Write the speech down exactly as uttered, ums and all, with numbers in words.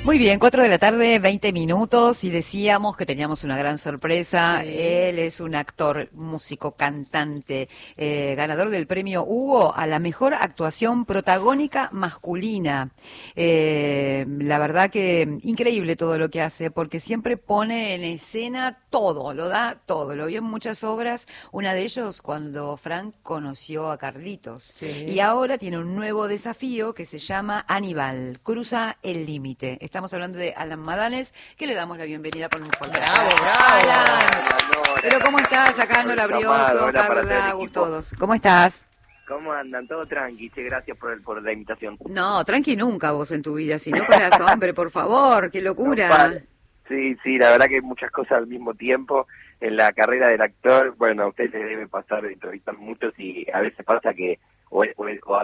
Muy bien, cuatro de la tarde, veinte minutos, y decíamos que teníamos una gran sorpresa. Sí. Él es un actor, músico, cantante, eh, ganador del premio Hugo a la mejor actuación protagónica masculina. Eh, la verdad que increíble todo lo que hace, porque siempre pone en escena todo, lo da todo. Lo vio en muchas obras, una de ellos cuando Frank conoció a Carlitos. Y Sí. ahora tiene un nuevo desafío que se llama Aníbal, cruza el límite. Estamos hablando de Alan Madanes, que le damos la bienvenida con un fuerte Bravo, aplauso. bravo. Alan, Hola, Nora. pero ¿cómo estás? Acá Por el Nora llamado, Brioso, hola para todo el Carla, Gus, equipo. todos. ¿Cómo estás? ¿Cómo andan? Todo tranqui, che, gracias por, el, por la invitación. No, tranqui nunca vos en tu vida, si no paras, hombre, por favor, qué No locura. para. Sí, sí, la verdad que hay muchas cosas al mismo tiempo. En la carrera del actor, bueno, a usted le debe pasar de entrevistar muchos y a veces pasa que o, o, o